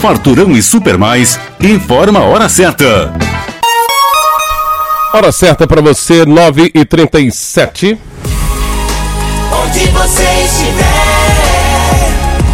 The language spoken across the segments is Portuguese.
Farturão e Super Mais informa a hora certa. Hora certa para você, 9h37. Onde você estiver,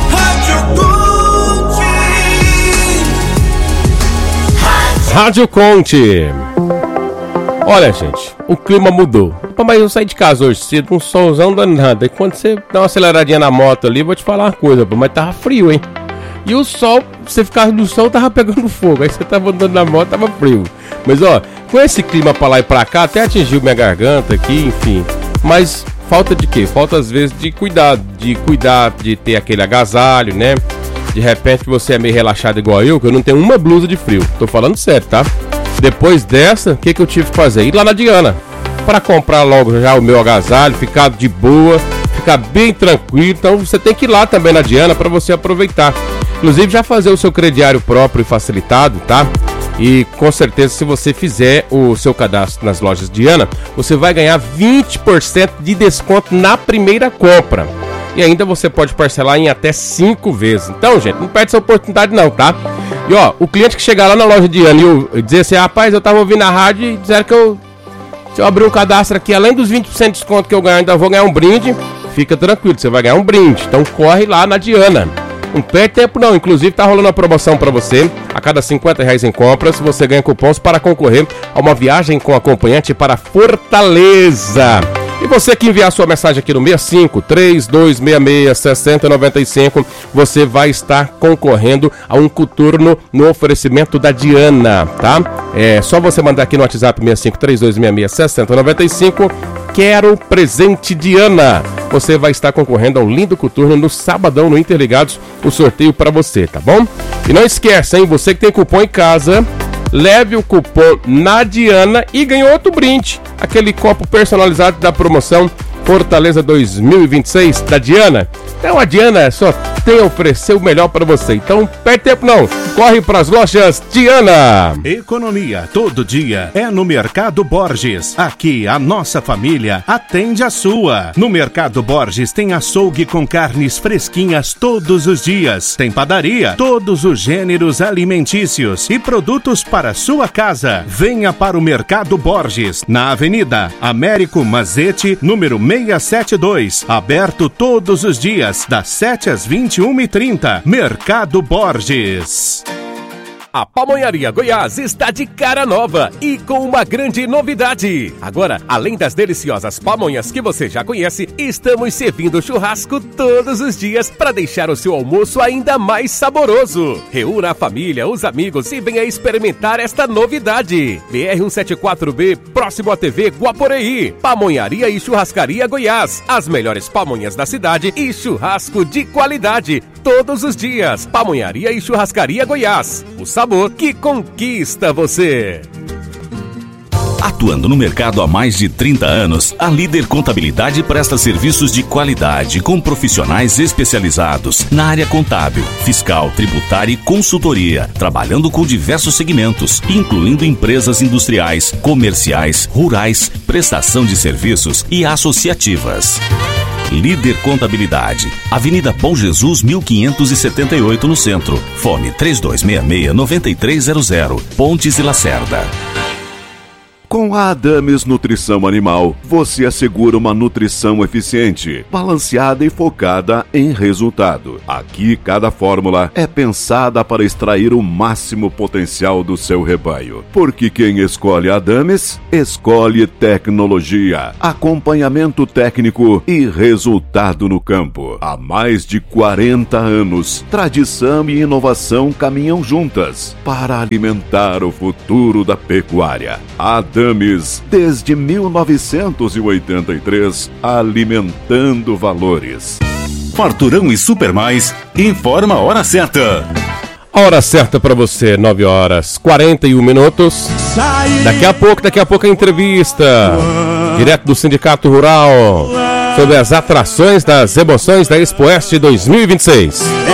Rádio Conte. Olha, gente, o clima mudou. Mas eu saí de casa hoje cedo, um solzão danado. E quando você dá uma aceleradinha na moto ali, vou te falar uma coisa, mas tava frio, hein? E o sol, você ficava no sol, tava pegando fogo. Aí você tava andando na moto, tava frio. Mas ó, com esse clima pra lá e pra cá, até atingiu minha garganta aqui, enfim. Mas falta de quê? Falta às vezes de cuidar, de ter aquele agasalho, né? De repente você é meio relaxado igual eu, que eu não tenho uma blusa de frio. Tô falando sério, tá? Depois dessa, o que eu tive que fazer? Ir lá na Diana, para comprar logo já o meu agasalho, ficar de boa, ficar bem tranquilo. Então você tem que ir lá também na Diana para você aproveitar. Inclusive já fazer o seu crediário próprio e facilitado, tá? E com certeza, se você fizer o seu cadastro nas lojas Diana, você vai ganhar 20% de desconto na primeira compra. E ainda você pode parcelar em até 5 vezes. Então, gente, não perde essa oportunidade não, tá? E ó, o cliente que chegar lá na loja Diana e dizer assim, rapaz, eu tava ouvindo a rádio e disseram que se eu abrir um cadastro aqui, além dos 20% de desconto que eu ganho, ainda vou ganhar um brinde. Fica tranquilo, você vai ganhar um brinde. Então corre lá na Diana. Não perde tempo não, inclusive tá rolando uma promoção para você. A cada R$50 em compras, você ganha cupons para concorrer a uma viagem com acompanhante para Fortaleza. E você que enviar sua mensagem aqui no 65-3266-6095, você vai estar concorrendo a um coturno no oferecimento da Diana, tá? É só você mandar aqui no WhatsApp 65-3266-6095, quero presente Diana. Você vai estar concorrendo a um lindo coturno no sabadão no Interligados, o sorteio para você, tá bom? E não esqueça, hein, você que tem cupom em casa, leve o cupom na Diana e ganhe outro brinde. Aquele copo personalizado da promoção Fortaleza 2026 da Diana. Então a Diana só tem a oferecer o melhor para você. Então perde tempo não, corre para as lojas Diana. Economia todo dia é no Mercado Borges. Aqui a nossa família atende a sua. No Mercado Borges tem açougue com carnes fresquinhas todos os dias. Tem padaria, todos os gêneros alimentícios e produtos para sua casa. Venha para o Mercado Borges, na Avenida Américo Mazete, número 672. Aberto todos os dias, das 7 às 21h30. Mercado Borges. A Pamonharia Goiás está de cara nova e com uma grande novidade. Agora, além das deliciosas pamonhas que você já conhece, estamos servindo churrasco todos os dias para deixar o seu almoço ainda mais saboroso. Reúna a família, os amigos e venha experimentar esta novidade. BR-174B, próximo à TV Guaporei. Pamonharia e Churrascaria Goiás. As melhores pamonhas da cidade e churrasco de qualidade todos os dias. Pamonharia e Churrascaria Goiás. O sabor que conquista você. Atuando no mercado há mais de 30 anos, a Líder Contabilidade presta serviços de qualidade com profissionais especializados na área contábil, fiscal, tributária e consultoria, trabalhando com diversos segmentos, incluindo empresas industriais, comerciais, rurais, prestação de serviços e associativas. Líder Contabilidade, Avenida Bom Jesus, 1578 no centro. Fone 3266-9300, Pontes e Lacerda. Com a Adames Nutrição Animal, você assegura uma nutrição eficiente, balanceada e focada em resultado. Aqui, cada fórmula é pensada para extrair o máximo potencial do seu rebanho. Porque quem escolhe a Adames, escolhe tecnologia, acompanhamento técnico e resultado no campo. Há mais de 40 anos, tradição e inovação caminham juntas para alimentar o futuro da pecuária. Adames, desde 1983, alimentando valores. Farturão e Super Mais informa a hora certa. A hora certa para você, 9h41. Daqui a pouco a entrevista, direto do Sindicato Rural, sobre as atrações das emoções da Expo Oeste 2026.